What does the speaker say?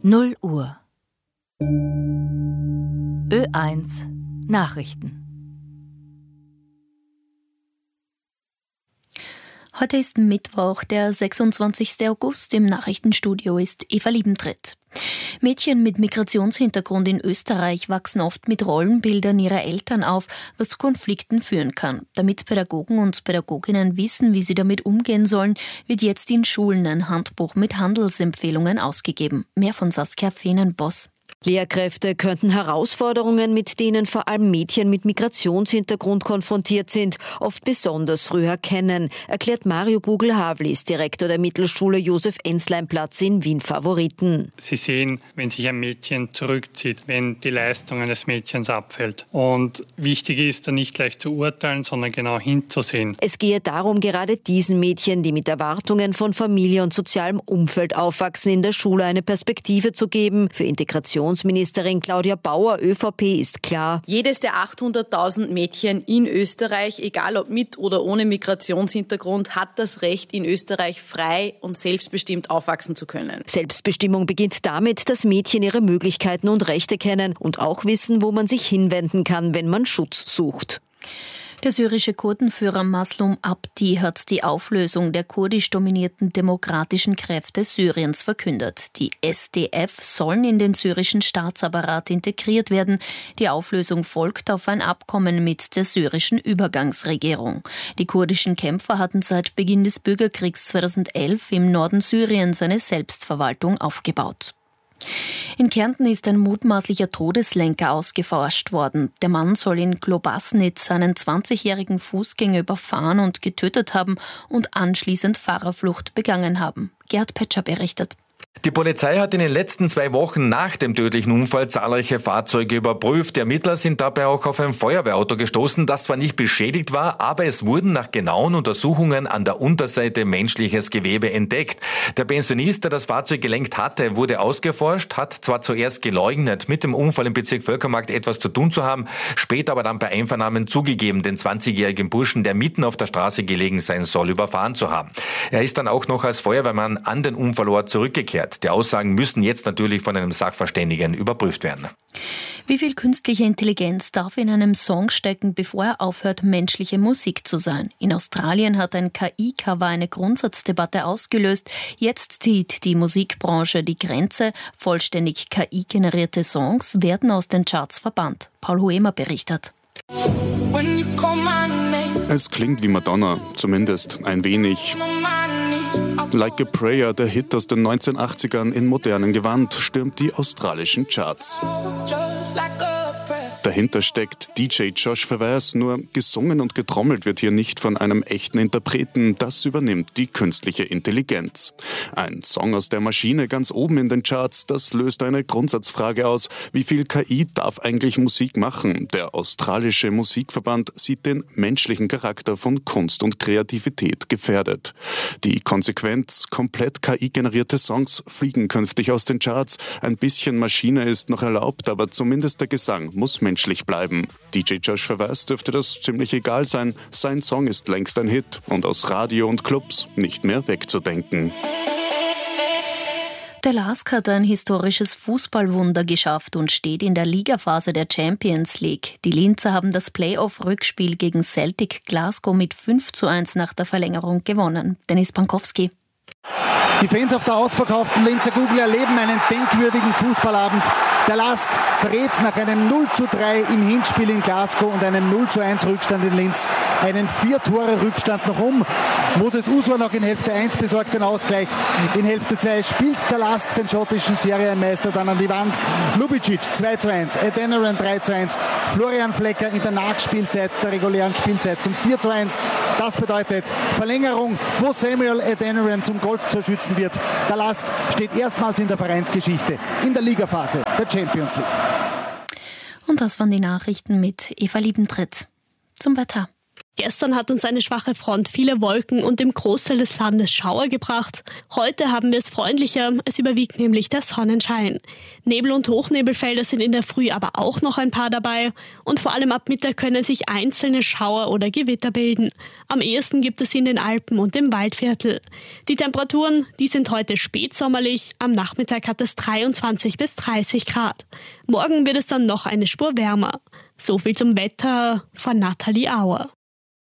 0 Uhr. Ö1 Nachrichten. Heute ist Mittwoch, der 26. August. Im Nachrichtenstudio ist Eva Liebentritt. Mädchen mit Migrationshintergrund in Österreich wachsen oft mit Rollenbildern ihrer Eltern auf, was zu Konflikten führen kann. Damit Pädagogen und Pädagoginnen wissen, wie sie damit umgehen sollen, wird jetzt in Schulen ein Handbuch mit Handelsempfehlungen ausgegeben. Mehr von Saskia Fehnen-Boss. Lehrkräfte könnten Herausforderungen, mit denen vor allem Mädchen mit Migrationshintergrund konfrontiert sind, oft besonders früh erkennen, erklärt Mario Bugel-Havlis, Direktor der Mittelschule Josef-Enslein-Platz in Wien-Favoriten. Sie sehen, wenn sich ein Mädchen zurückzieht, wenn die Leistung eines Mädchens abfällt. Und wichtig ist, da nicht gleich zu urteilen, sondern genau hinzusehen. Es gehe darum, gerade diesen Mädchen, die mit Erwartungen von Familie und sozialem Umfeld aufwachsen, in der Schule eine Perspektive zu geben. Für Integrationsministerin Claudia Bauer, ÖVP, ist klar: Jedes der 800.000 Mädchen in Österreich, egal ob mit oder ohne Migrationshintergrund, hat das Recht, in Österreich frei und selbstbestimmt aufwachsen zu können. Selbstbestimmung beginnt damit, dass Mädchen ihre Möglichkeiten und Rechte kennen und auch wissen, wo man sich hinwenden kann, wenn man Schutz sucht. Der syrische Kurdenführer Maslum Abdi hat die Auflösung der kurdisch dominierten demokratischen Kräfte Syriens verkündet. Die SDF sollen in den syrischen Staatsapparat integriert werden. Die Auflösung folgt auf ein Abkommen mit der syrischen Übergangsregierung. Die kurdischen Kämpfer hatten seit Beginn des Bürgerkriegs 2011 im Norden Syriens eine Selbstverwaltung aufgebaut. In Kärnten ist ein mutmaßlicher Todeslenker ausgeforscht worden. Der Mann soll in Globasnitz einen 20-jährigen Fußgänger überfahren und getötet haben und anschließend Fahrerflucht begangen haben. Gerd Petscher berichtet. Die Polizei hat in den letzten 2 Wochen nach dem tödlichen Unfall zahlreiche Fahrzeuge überprüft. Die Ermittler sind dabei auch auf ein Feuerwehrauto gestoßen, das zwar nicht beschädigt war, aber es wurden nach genauen Untersuchungen an der Unterseite menschliches Gewebe entdeckt. Der Pensionist, der das Fahrzeug gelenkt hatte, wurde ausgeforscht, hat zwar zuerst geleugnet, mit dem Unfall im Bezirk Völkermarkt etwas zu tun zu haben, später aber dann bei Einvernahmen zugegeben, den 20-jährigen Burschen, der mitten auf der Straße gelegen sein soll, überfahren zu haben. Er ist dann auch noch als Feuerwehrmann an den Unfallort zurückgekehrt. Die Aussagen müssen jetzt natürlich von einem Sachverständigen überprüft werden. Wie viel künstliche Intelligenz darf in einem Song stecken, bevor er aufhört, menschliche Musik zu sein? In Australien hat ein KI-Cover eine Grundsatzdebatte ausgelöst. Jetzt zieht die Musikbranche die Grenze. Vollständig KI-generierte Songs werden aus den Charts verbannt. Paul Huemer berichtet. Es klingt wie Madonna, zumindest ein wenig. Like a Prayer, der Hit aus den 1980ern in modernem Gewand, stürmt die australischen Charts. Dahinter steckt DJ Josh Verwees, nur gesungen und getrommelt wird hier nicht von einem echten Interpreten, das übernimmt die künstliche Intelligenz. Ein Song aus der Maschine ganz oben in den Charts, das löst eine Grundsatzfrage aus: Wie viel KI darf eigentlich Musik machen? Der australische Musikverband sieht den menschlichen Charakter von Kunst und Kreativität gefährdet. Die Konsequenz: komplett KI-generierte Songs fliegen künftig aus den Charts. Ein bisschen Maschine ist noch erlaubt, aber zumindest der Gesang muss menschlich bleiben. DJ Josh Verwees dürfte das ziemlich egal sein. Sein Song ist längst ein Hit und aus Radio und Clubs nicht mehr wegzudenken. Der LASK hat ein historisches Fußballwunder geschafft und steht in der Ligaphase der Champions League. Die Linzer haben das Playoff-Rückspiel gegen Celtic Glasgow mit 5:1 nach der Verlängerung gewonnen. Dennis Pankowski. Die Fans auf der ausverkauften Linzer Kugel erleben einen denkwürdigen Fußballabend. Der LASK dreht nach einem 0:3 im Hinspiel in Glasgow und einem 0:1 Rückstand in Linz einen 4-Tore-Rückstand noch um. Moses Usor noch in Hälfte 1 besorgt den Ausgleich. In Hälfte 2 spielt der LASK den schottischen Serienmeister dann an die Wand. Lubicic 2:1, Adeniran 3:1, Florian Flecker in der Nachspielzeit der regulären Spielzeit zum 4:1. Das bedeutet Verlängerung, wo Samuel Adeniran zum Goldtorschützen wird. Der LASK steht erstmals in der Vereinsgeschichte in der Ligaphase der Champions League. Und das waren die Nachrichten mit Eva Liebentritt. Zum Wetter. Gestern hat uns eine schwache Front viele Wolken und im Großteil des Landes Schauer gebracht. Heute haben wir es freundlicher, es überwiegt nämlich der Sonnenschein. Nebel- und Hochnebelfelder sind in der Früh aber auch noch ein paar dabei und vor allem ab Mittag können sich einzelne Schauer oder Gewitter bilden. Am ehesten gibt es sie in den Alpen und im Waldviertel. Die Temperaturen, die sind heute spätsommerlich, am Nachmittag hat es 23 bis 30 Grad. Morgen wird es dann noch eine Spur wärmer. So viel zum Wetter von Nathalie Auer.